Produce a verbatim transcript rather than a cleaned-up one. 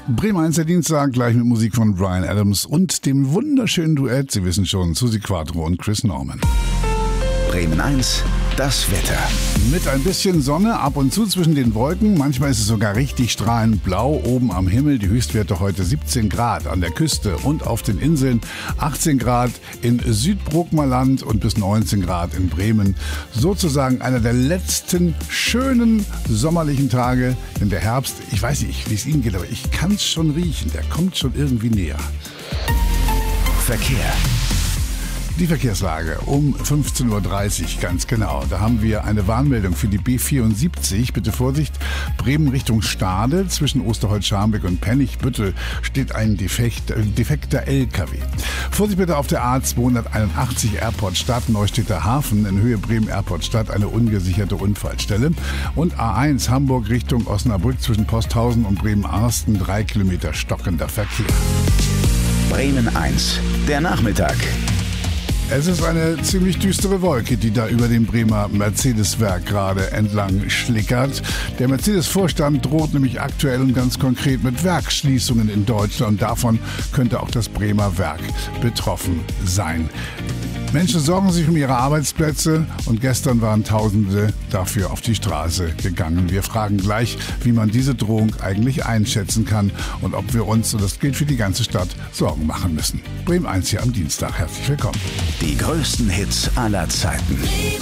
Bremen eins, der Dienstag, gleich mit Musik von Bryan Adams und dem wunderschönen Duett, Sie wissen schon, Susi Quatro und Chris Norman. Bremen eins, das Wetter. Mit ein bisschen Sonne ab und zu zwischen den Wolken. Manchmal ist es sogar richtig strahlend blau oben am Himmel. Die Höchstwerte heute siebzehn Grad an der Küste und auf den Inseln, achtzehn Grad in Südbruckmerland und bis neunzehn Grad in Bremen. Sozusagen einer der letzten schönen sommerlichen Tage. Denn der Herbst, ich weiß nicht, wie es Ihnen geht, aber ich kann es schon riechen. Der kommt schon irgendwie näher. Verkehr. Die Verkehrslage um fünfzehn Uhr dreißig, ganz genau. Da haben wir eine Warnmeldung für die B vierundsiebzig. Bitte Vorsicht, Bremen Richtung Stade. Zwischen Osterholz-Scharmbeck und Pennigbüttel steht ein defekt, äh, defekter L K W. Vorsicht bitte auf der A zweihunderteinundachtzig Airport Stadt, Neustädter Hafen, in Höhe Bremen Airport Stadt, eine ungesicherte Unfallstelle. Und A eins Hamburg Richtung Osnabrück zwischen Posthausen und Bremen-Arsten, drei Kilometer stockender Verkehr. Bremen eins, der Nachmittag. Es ist eine ziemlich düstere Wolke, die da über dem Bremer Mercedes-Werk gerade entlang schlickert. Der Mercedes-Vorstand droht nämlich aktuell und ganz konkret mit Werksschließungen in Deutschland. Davon könnte auch das Bremer Werk betroffen sein. Menschen sorgen sich um ihre Arbeitsplätze und gestern waren Tausende dafür auf die Straße gegangen. Wir fragen gleich, wie man diese Drohung eigentlich einschätzen kann und ob wir uns, und das gilt für die ganze Stadt, Sorgen machen müssen. Bremen eins hier am Dienstag. Herzlich willkommen. Die größten Hits aller Zeiten.